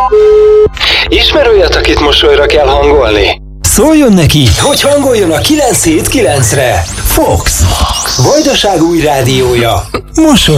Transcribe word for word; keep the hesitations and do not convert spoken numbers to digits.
Ismer olyat, akit mosolyra kell hangolni? Szóljon neki, hogy hangoljon a kilenc hét kilencre. Fox. Vajdaság új rádiója. Mosoly.